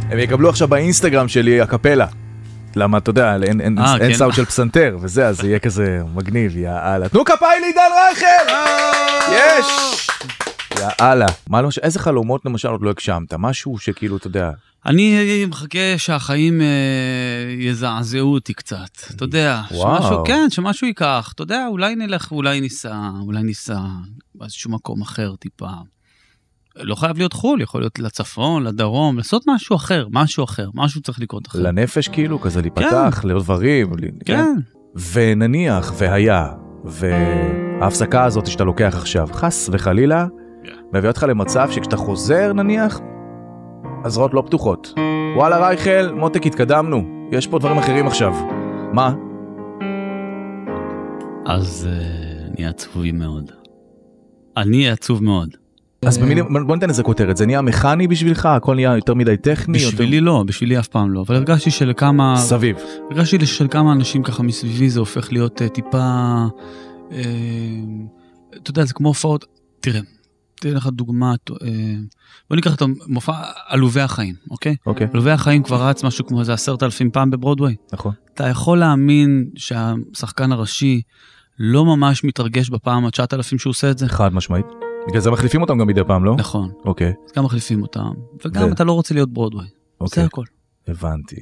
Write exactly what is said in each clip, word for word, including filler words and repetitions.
הם יקבלו עכשיו באינסטגרם שלי הקפלה. למה, אתה יודע, אין, אין, 아, אין כן. סאוט של פסנתר, וזה, אז זה יהיה כזה מגניב, יאללה. תנו כפיים לעידן רייכל! יש! יאללה. מה למשל, איזה חלומות למשל עוד לא הגשמת? משהו שכאילו, אתה יודע... אני מחכה שהחיים אה, יזעזעו אותי קצת, אתה יודע, וואו. שמשהו, כן, שמשהו ייקח, אתה יודע, אולי נלך, אולי ניסע, אולי ניסע באיזשהו מקום אחר טיפה. לא חייב להיות חול, יכול להיות לצפון, לדרום, לעשות משהו אחר, משהו אחר, משהו צריך לקרות אחר. לנפש כאילו, כזה להיפתח, כן. לעוד דברים. כן. ונניח, והיה, וההפסקה הזאת שאתה לוקח עכשיו, חס וחלילה, מביא אותך למצב שכשאתה חוזר נניח, הזרועות לא פתוחות. וואלה רייכל, מותק התקדמנו, יש פה דברים אחרים עכשיו. מה? אז uh, אני עצובי מאוד. אני עצוב מאוד. אז במילים, בוא ניתן איזה כותרת, זה נהיה מכני בשבילך? הכל נהיה יותר מדי טכני? בשבילי לא, בשבילי אף פעם לא, אבל הרגשתי שלכמה... סביב. הרגשתי שלכמה אנשים ככה מסביבי זה הופך להיות uh, טיפה... Uh, אתה יודע, זה כמו הופעות... תראה, תראה לך דוגמה... Uh, בוא ניקח את המופע עלובי החיים, אוקיי? אוקיי. עלובי החיים כבר רץ משהו כמו איזה עשרת אלפים פעם בברודווי. נכון. אתה יכול להאמין שהשחקן הראשי לא ממש מתרגש בפעם ה-תשעת אלפים שהוא עושה את זה? חד משמעית. בגלל זה מחליפים אותם גם מדי פעם, לא? נכון. אוקיי. אז גם מחליפים אותם, וגם אתה לא רוצה להיות ברודווי. אוקיי. זה הכל. הבנתי.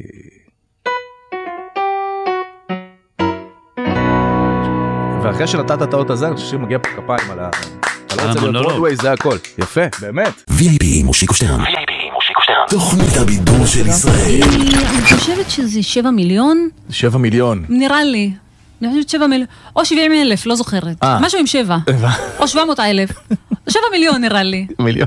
ואחרי שנתת את האות הזה, אני חושב שמגיע פה כפיים על ה... אתה לא רוצה להיות ברודווי, זה הכל. יפה, באמת. וי איי פי עם מושיקו שטרן. וי איי פי עם מושיקו שטרן. תוכנית הבידור של ישראל. אני חושבת שזה שבע מיליון. שבע מיליון. נראה לי. אני חושבת שבע מיליון. או שבעים אלף, לא זוכרת. משהו עם שבע. או שבע מאות אלף. שבע מיליון נראה לי. מיליון.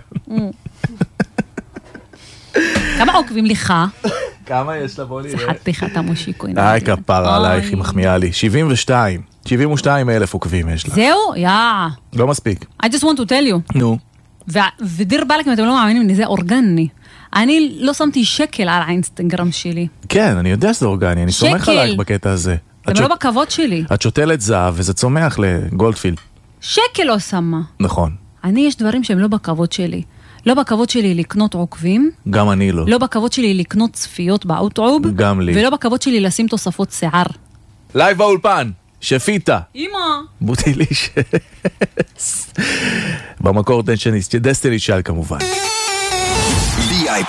כמה עוקבים לך? כמה יש לה? בוא נראה. זה חתיכת המושיקו. איי, כפרה עלייך, היא מחמיאה לי. שבעים ושתיים. שבעים ושתיים אלף עוקבים יש לה. זהו? יא. לא מספיק. I just want to tell you. נו. ודיר בלק, אם אתם לא מאמינים, זה אורגני. אני לא שמתי שקל על האינסטגרם שלי. כן, אני יודע שזה אורגני, אני סומך עלייך בקטע הזה. זה לא בכבוד שלי. את שותלת זהב וזה צומח לגולדפילד. שקל לא שמה. נכון. אני, יש דברים שהם לא בכבוד שלי. לא בכבוד שלי לקנות עוקבים. גם אני לא. לא בכבוד שלי לקנות צפיות באוטרוב. גם לי. ולא בכבוד שלי לשים תוספות שיער. לייב באולפן, שפיטה. אמא. בוטיליש. במקור דסטיני שאל כמובן. וי איי